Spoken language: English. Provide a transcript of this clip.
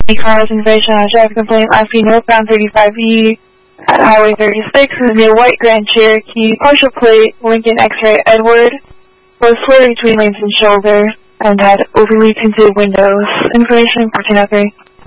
Carlos information on a traffic complaint last week northbound 35E at Highway 36 is near White Grand Cherokee. Partial plate Lincoln X-Ray Edward was swerving between lanes and shoulder and had overly tinted windows. Information 1403.